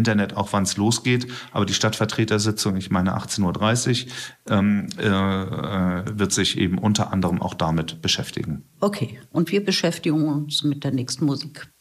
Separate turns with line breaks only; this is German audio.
Internet auch, wann es losgeht. Aber die Stadtvertretersitzung, ich meine 18:30 Uhr, wird sich eben unter anderem auch damit beschäftigen.
Okay, und wir beschäftigen uns mit der nächsten Musik.